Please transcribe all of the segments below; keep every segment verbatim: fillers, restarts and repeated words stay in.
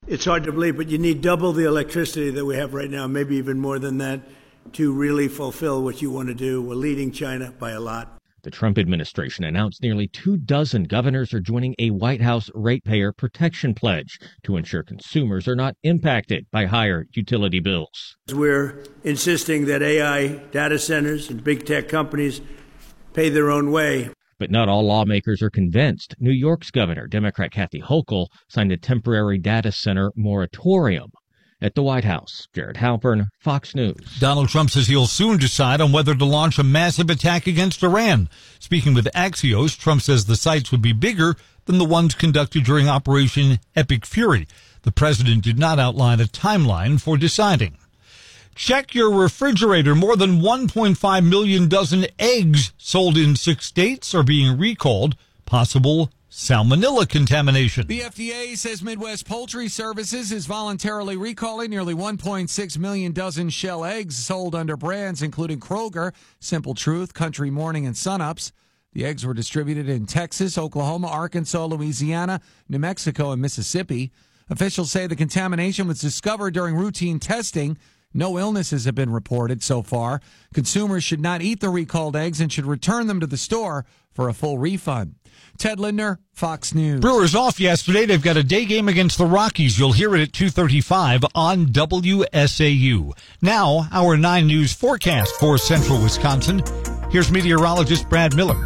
It's hard to believe, but you need double the electricity that we have right now, maybe even more than that, to really fulfill what you want to do. We're leading China by a lot. The Trump administration announced nearly two dozen governors are joining a White House ratepayer protection pledge to ensure consumers are not impacted by higher utility bills. We're insisting that A I data centers and big tech companies pay their own way. But not all lawmakers are convinced. New York's governor, Democrat Kathy Hochul, signed a temporary data center moratorium at the White House. Jared Halpern, Fox News. Donald Trump says he'll soon decide on whether to launch a massive attack against Iran. Speaking with Axios, Trump says the sites would be bigger than the ones conducted during Operation Epic Fury. The president did not outline a timeline for deciding. Check your refrigerator. More than one point five million dozen eggs sold in six states are being recalled. Possible salmonella contamination. The F D A says Midwest Poultry Services is voluntarily recalling nearly one point six million dozen shell eggs sold under brands including Kroger, Simple Truth, Country Morning, and Sunups. The eggs were distributed in Texas, Oklahoma, Arkansas, Louisiana, New Mexico, and Mississippi. Officials say the contamination was discovered during routine testing. No illnesses have been reported so far. Consumers should not eat the recalled eggs and should return them to the store for a full refund. Ted Lindner, Fox News. Brewers off yesterday. They've got a day game against the Rockies. You'll hear it at two thirty-five on W S A U. Now, our nine News forecast for central Wisconsin. Here's meteorologist Brad Miller.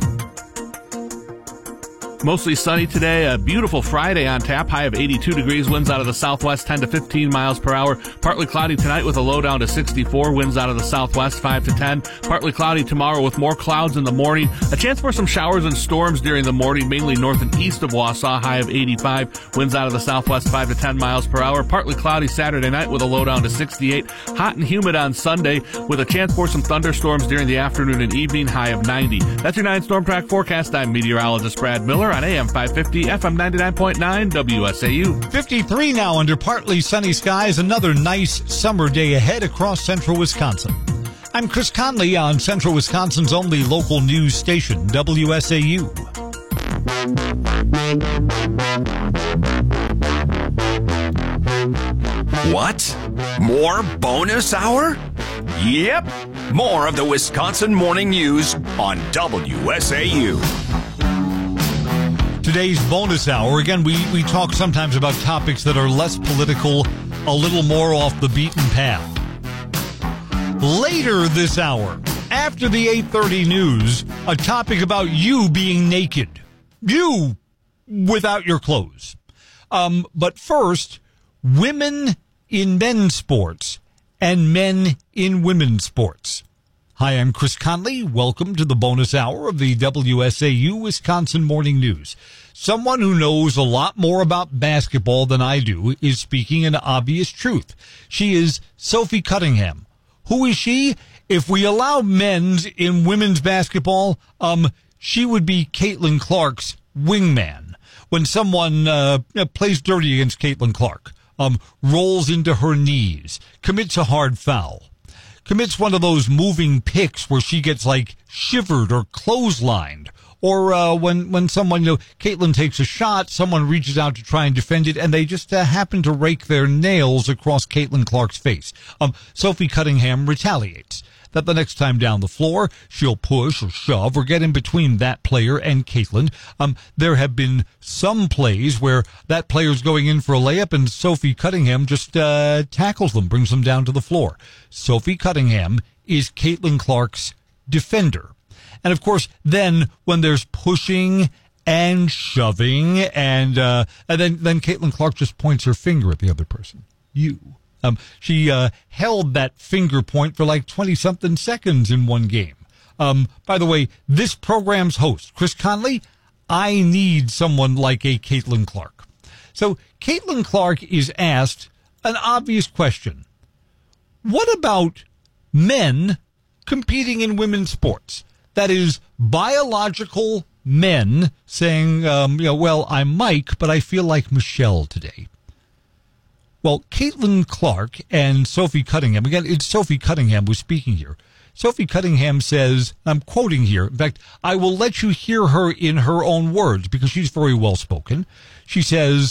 Mostly sunny today, a beautiful Friday on tap, high of eighty-two degrees, winds out of the southwest ten to fifteen miles per hour. Partly cloudy tonight with a low down to sixty-four, winds out of the southwest five to ten. Partly cloudy tomorrow with more clouds in the morning. A chance for some showers and storms during the morning, mainly north and east of Wausau, high of eighty-five, winds out of the southwest five to ten miles per hour. Partly cloudy Saturday night with a low down to sixty-eight. Hot and humid on Sunday with a chance for some thunderstorms during the afternoon and evening, high of ninety. That's your nine Storm Track forecast. I'm meteorologist Brad Miller on A M five fifty, F M ninety-nine point nine, W S A U. fifty-three now under partly sunny skies. Another nice summer day ahead across central Wisconsin. I'm Chris Conley on Central Wisconsin's only local news station, W S A U. What? More bonus hour? Yep. More of the Wisconsin Morning News on W S A U. Today's bonus hour, again, we, we talk sometimes about topics that are less political, a little more off the beaten path. Later this hour, after the eight thirty news, a topic about you being naked. You without your clothes. Um, but first, women in men's sports and men in women's sports. Hi, I'm Chris Conley. Welcome to the bonus hour of the W S A U Wisconsin Morning News. Someone who knows a lot more about basketball than I do is speaking an obvious truth. She is Sophie Cunningham. Who is she? If we allow men's in women's basketball, um, she would be Caitlin Clark's wingman. When someone uh, plays dirty against Caitlin Clark, um, rolls into her knees, commits a hard foul, commits one of those moving picks where she gets like shivered or clotheslined, or uh, when when someone, you know, Caitlin takes a shot, someone reaches out to try and defend it, and they just uh, happen to rake their nails across Caitlin Clark's face. Um, Sophie Cunningham retaliates. That the next time down the floor, she'll push or shove or get in between that player and Caitlin. Um, there have been some plays where that player's going in for a layup and Sophie Cunningham just uh, tackles them, brings them down to the floor. Sophie Cunningham is Caitlin Clark's defender. And, of course, then when there's pushing and shoving and uh, and then, then Caitlin Clark just points her finger at the other person. You. Um, she uh, held that finger point for like twenty-something seconds in one game. Um, by the way, this program's host, Chris Conley, I need someone like a Caitlin Clark. So Caitlin Clark is asked an obvious question. What about men competing in women's sports? That is, biological men saying, um, you know, well, I'm Mike, but I feel like Michelle today. Well, Caitlin Clark and Sophie Cunningham, again, it's Sophie Cunningham who's speaking here. Sophie Cunningham says, I'm quoting here, in fact, I will let you hear her in her own words because she's very well spoken. She says,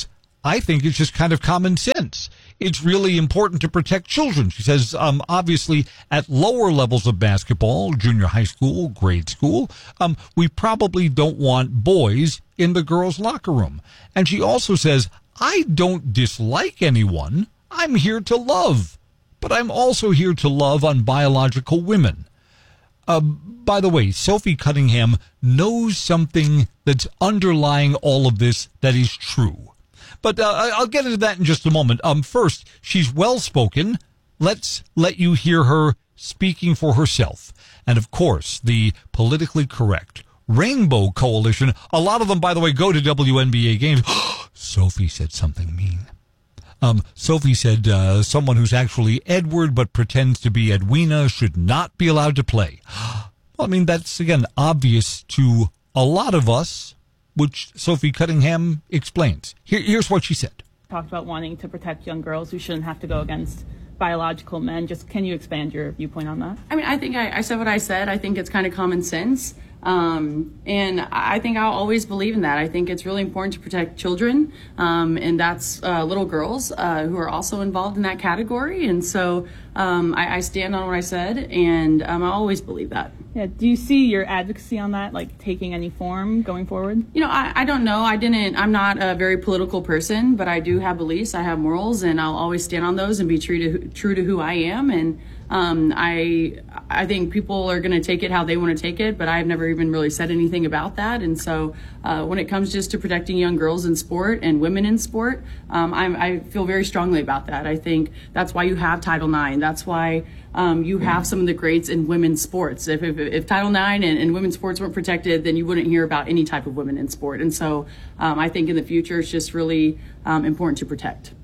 I think it's just kind of common sense. It's really important to protect children. She says, um, obviously, at lower levels of basketball, junior high school, grade school, um, we probably don't want boys in the girls' locker room. And she also says, I don't dislike anyone. I'm here to love. But I'm also here to love on biological women. Uh, by the way, Sophie Cunningham knows something that's underlying all of this that is true. But uh, I'll get into that in just a moment. Um, first, she's well-spoken. Let's let you hear her speaking for herself. And, of course, the politically correct Rainbow Coalition, a lot of them, by the way, go to W N B A games. Sophie said something mean. Um, Sophie said uh, someone who's actually Edward but pretends to be Edwina should not be allowed to play. Well, I mean, that's, again, obvious to a lot of us, which Sophie Cunningham explains. Here, here's what she said. Talked about wanting to protect young girls who shouldn't have to go against biological men. Just can you expand your viewpoint on that? I mean, I think I, I said what I said. I think it's kind of common sense. Um, and I think I'll always believe in that. I think it's really important to protect children, um, and that's uh, little girls uh, who are also involved in that category. And so um, I, I stand on what I said, and um, I always believe that. Yeah. Do you see your advocacy on that, like, taking any form going forward? You know, I, I don't know. I didn't, I'm not a very political person, but I do have beliefs. I have morals, and I'll always stand on those and be true to, true to who I am. And Um, I I think people are going to take it how they want to take it, but I've never even really said anything about that. And so uh, when it comes just to protecting young girls in sport and women in sport, um, I'm, I feel very strongly about that. I think that's why you have Title nine. That's why um, you have some of the greats in women's sports. If, if, if Title nine and, and women's sports weren't protected, then you wouldn't hear about any type of women in sport. And so um, I think in the future it's just really um, important to protect.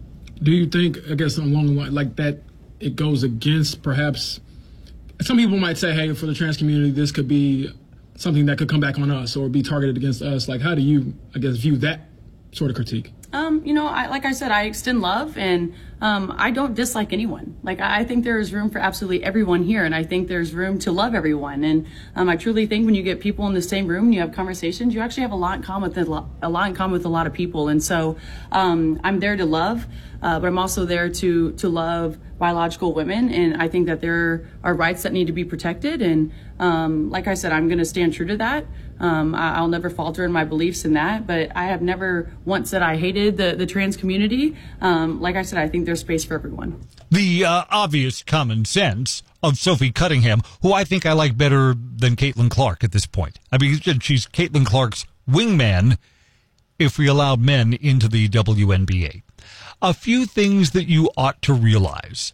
Do you think, I guess, along the line like that, it goes against perhaps some people might say, hey, for the trans community, this could be something that could come back on us or be targeted against us. Like, how do you, I guess, view that sort of critique? Um, you know, I, like I said, I extend love, and um, I don't dislike anyone. Like, I think there is room for absolutely everyone here, and I think there's room to love everyone. And um, I truly think when you get people in the same room and you have conversations, you actually have a lot in common with a lot, a lot in common with a lot of people. And so um, I'm there to love, uh, but I'm also there to to love biological women, and I think that there are rights that need to be protected. And um, like I said, I'm going to stand true to that. Um, I, I'll never falter in my beliefs in that, but I have never once said I hated the, the trans community. Um, like I said, I think there's space for everyone. The uh, obvious common sense of Sophie Cunningham, who I think I like better than Caitlin Clark at this point. I mean, she's Caitlin Clark's wingman if we allowed men into the W N B A. A few things that you ought to realize.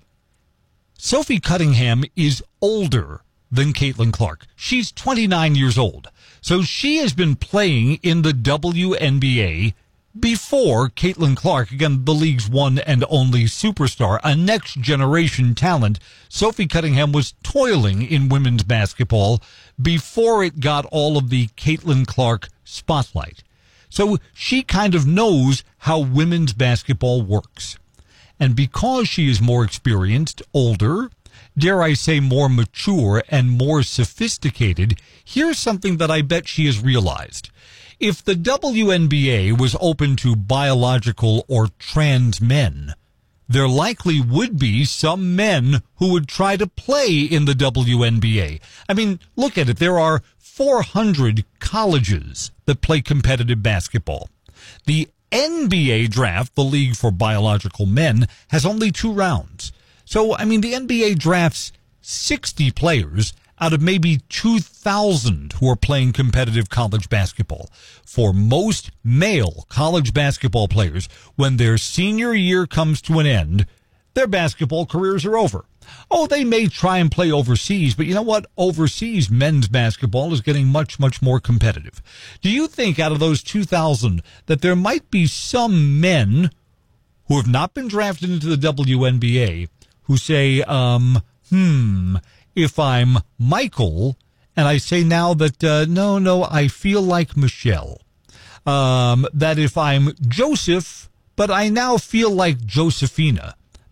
Sophie Cunningham is older than Caitlin Clark. She's twenty-nine years old. So she has been playing in the W N B A before Caitlin Clark, again, the league's one and only superstar, a next-generation talent. Sophie Cunningham was toiling in women's basketball before it got all of the Caitlin Clark spotlight. So she kind of knows how women's basketball works. And because she is more experienced, older, dare I say more mature and more sophisticated, here's something that I bet she has realized. If the W N B A was open to biological or trans men, there likely would be some men who would try to play in the W N B A. I mean, look at it. There are four hundred colleges that play competitive basketball. The N B A draft, the League for Biological Men, has only two rounds. So, I mean, the N B A drafts sixty players out of maybe two thousand who are playing competitive college basketball. For most male college basketball players, when their senior year comes to an end, their basketball careers are over. Oh, they may try and play overseas, but you know what? Overseas men's basketball is getting much, much more competitive. Do you think out of those two thousand that there might be some men who have not been drafted into the W N B A who say, um, hmm, if I'm Michael and I say now that, uh, no, no, I feel like Michelle, um, that if I'm Joseph, but I now feel like Josephina,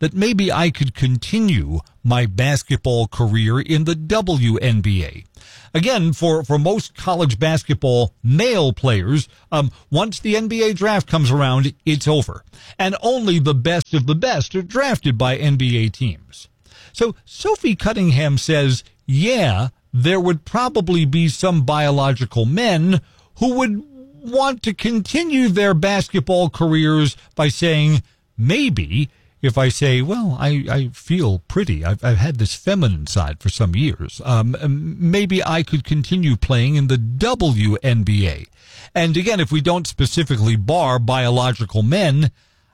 that maybe I could continue my basketball career in the W N B A. Again, for, for most college basketball male players, um, once the N B A draft comes around, it's over. And only the best of the best are drafted by N B A teams. So Sophie Cunningham says, yeah, there would probably be some biological men who would want to continue their basketball careers by saying, maybe if I say, well, I, I feel pretty, I've, I've had this feminine side for some years, um, maybe I could continue playing in the W N B A. And again, if we don't specifically bar biological men,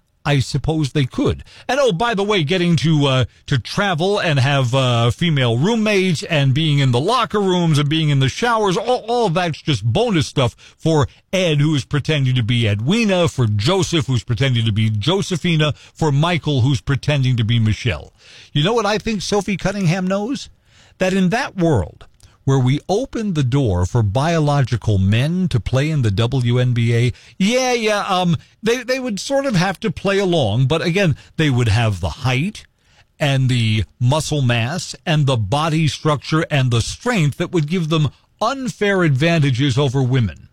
I suppose they could. And oh, by the way, getting to uh, to travel and have uh, female roommates and being in the locker rooms and being in the showers, all, all of that's just bonus stuff for Ed, who is pretending to be Edwina, for Joseph, who's pretending to be Josephina, for Michael, who's pretending to be Michelle. You know what I think Sophie Cunningham knows? That in that world, where we open the door for biological men to play in the W N B A, yeah, yeah, um, they, they would sort of have to play along, but again, they would have the height and the muscle mass and the body structure and the strength that would give them unfair advantages over women.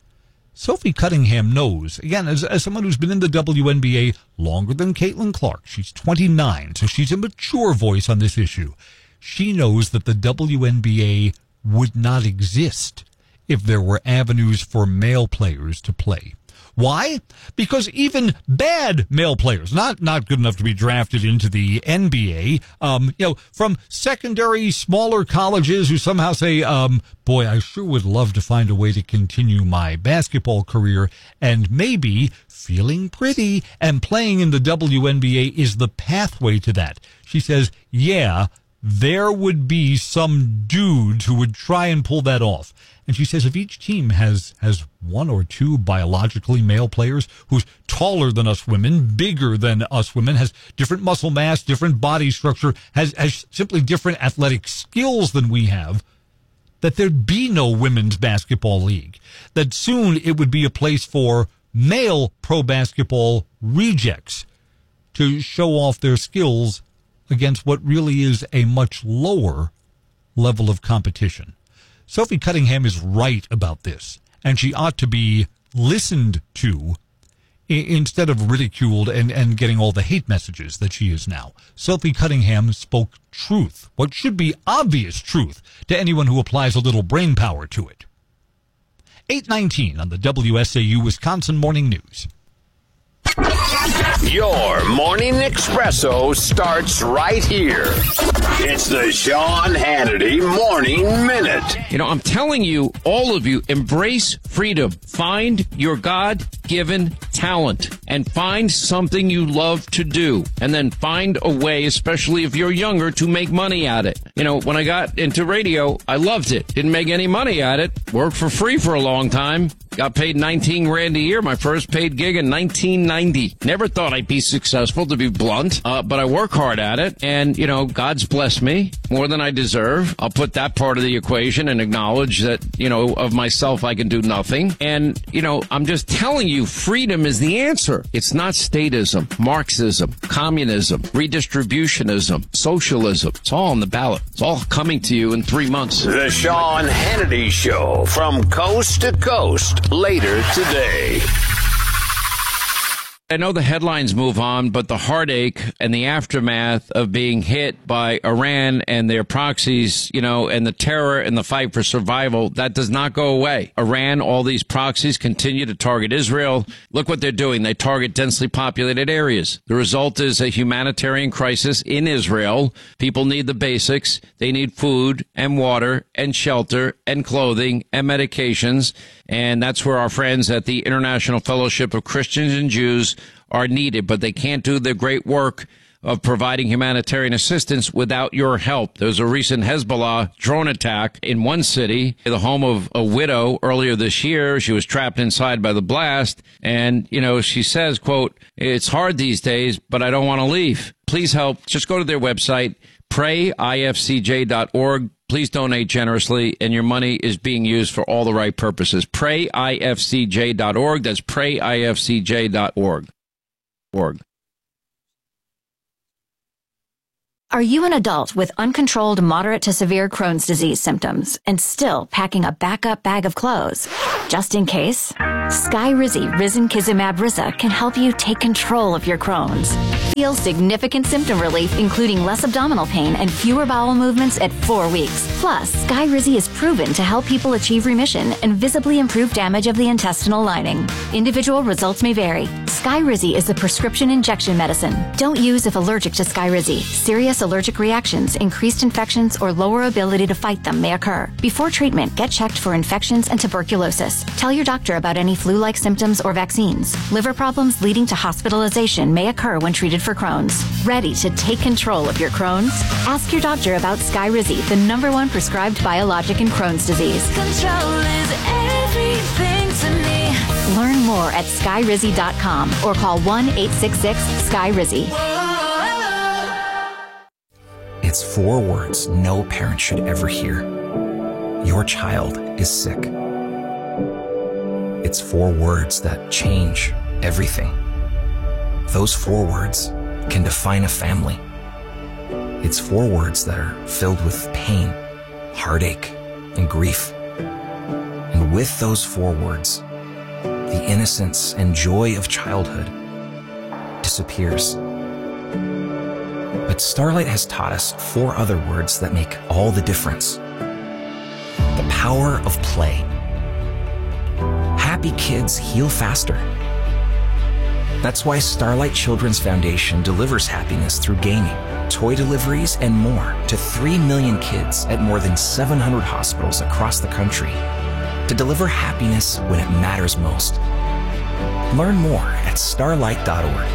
Sophie Cunningham knows, again, as, as someone who's been in the W N B A longer than Caitlin Clark, she's twenty-nine, so she's a mature voice on this issue. She knows that the W N B A would not exist if there were avenues for male players to play. Why? Because even bad male players, not not good enough to be drafted into the N B A, um, you know, from secondary, smaller colleges who somehow say, um, boy, I sure would love to find a way to continue my basketball career, and maybe feeling pretty and playing in the W N B A is the pathway to that. She says, yeah, there would be some dudes who would try and pull that off. And she says if each team has, has one or two biologically male players who's taller than us women, bigger than us women, has different muscle mass, different body structure, has, has simply different athletic skills than we have, that there'd be no women's basketball league. That soon it would be a place for male pro basketball rejects to show off their skills against what really is a much lower level of competition. Sophie Cunningham is right about this, and she ought to be listened to I- instead of ridiculed and, and getting all the hate messages that she is now. Sophie Cunningham spoke truth, what should be obvious truth, to anyone who applies a little brain power to it. eight nineteen on the W S A U Wisconsin Morning News. Your morning espresso starts right here. It's the Sean Hannity Morning Minute. You know, I'm telling you, all of you, embrace freedom. Find your God-given talent and find something you love to do. And then find a way, especially if you're younger, to make money at it. You know, when I got into radio, I loved it. Didn't make any money at it. Worked for free for a long time. Got paid nineteen grand a year, my first paid gig in nineteen ninety. Never thought I'd be successful, to be blunt, uh, but I work hard at it. And, you know, God's blessed me more than I deserve. I'll put that part of the equation and acknowledge that, you know, of myself, I can do nothing. And, you know, I'm just telling you, freedom is the answer. It's not statism, Marxism, communism, redistributionism, socialism. It's all on the ballot. It's all coming to you in three months. The Sean Hannity Show from coast to coast. Later today. I know the headlines move on, but the heartache and the aftermath of being hit by Iran and their proxies, you know, and the terror and the fight for survival, that does not go away. Iran, all these proxies continue to target Israel. Look what they're doing. They target densely populated areas. The result is a humanitarian crisis in Israel. People need the basics. They need food and water and shelter and clothing and medications. And that's where our friends at the International Fellowship of Christians and Jews are needed, but they can't do the great work of providing humanitarian assistance without your help. There was a recent Hezbollah drone attack in one city, the home of a widow earlier this year. She was trapped inside by the blast. And, you know, she says, quote, it's hard these days, but I don't want to leave. Please help. Just go to their website, pray I F C J dot org. Please donate generously, and your money is being used for all the right purposes. pray I F C J dot org. That's pray I F C J dot org. Org. Are you an adult with uncontrolled moderate to severe Crohn's disease symptoms and still packing a backup bag of clothes? Just in case, Skyrizi Risankizumab Risa can help you take control of your Crohn's. Feel significant symptom relief, including less abdominal pain and fewer bowel movements at four weeks. Plus, Skyrizi is proven to help people achieve remission and visibly improve damage of the intestinal lining. Individual results may vary. Skyrizi is a prescription injection medicine. Don't use if allergic to Skyrizi. Serious allergic reactions, increased infections, or lower ability to fight them may occur. Before treatment, get checked for infections and tuberculosis. Tell your doctor about any flu-like symptoms or vaccines. Liver problems leading to hospitalization may occur when treated for Crohn's. Ready to take control of your Crohn's? Ask your doctor about Skyrizi, the number one prescribed biologic in Crohn's disease. Control is everything to me. Learn more at skyrizi dot com or call one eight six six sky rizi. It's four words no parent should ever hear. Your child is sick. It's four words that change everything. Those four words can define a family. It's four words that are filled with pain, heartache, and grief. And with those four words, the innocence and joy of childhood disappears. But Starlight has taught us four other words that make all the difference. The power of play. Happy kids heal faster. That's why Starlight Children's Foundation delivers happiness through gaming, toy deliveries, and more to three million kids at more than seven hundred hospitals across the country to deliver happiness when it matters most. Learn more at starlight dot org.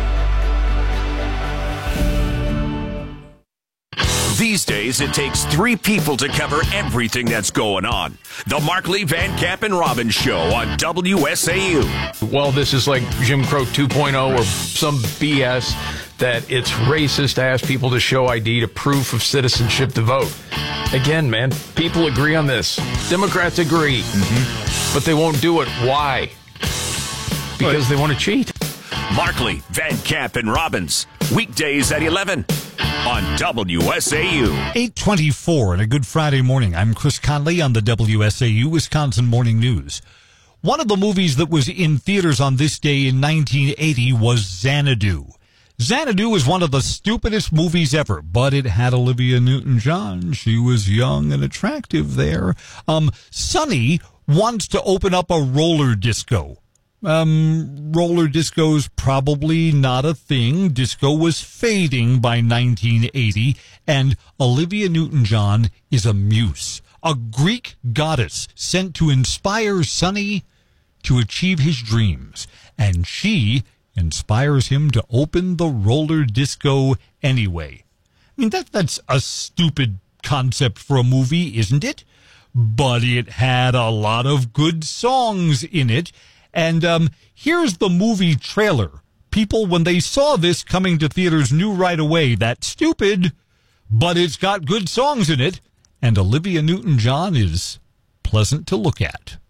These days, it takes three people to cover everything that's going on. The Markley, Van Camp, and Robbins Show on W S A U. Well, this is like Jim Crow two point oh or some B S that it's racist to ask people to show I D to proof of citizenship to vote. Again, man, people agree on this. Democrats agree, mm-hmm. but they won't do it. Why? Because they want to cheat. Markley, Van Camp, and Robbins. Weekdays at eleven. On W S A U. eight twenty-four and a good Friday morning. I'm Chris Conley on the W S A U Wisconsin Morning News. One of the movies that was in theaters on this day in nineteen eighty was Xanadu. Xanadu is one of the stupidest movies ever, but it had Olivia Newton-John. She was young and attractive there. Um, Sonny wants to open up a roller disco. Um, roller disco's probably not a thing. Disco was fading by nineteen eighty, and Olivia Newton-John is a muse, a Greek goddess sent to inspire Sonny to achieve his dreams, and she inspires him to open the roller disco anyway. I mean, that that's a stupid concept for a movie, isn't it? But it had a lot of good songs in it. And um, here's the movie trailer. People, when they saw this coming to theaters, knew right away that's stupid, but it's got good songs in it, and Olivia Newton-John is pleasant to look at.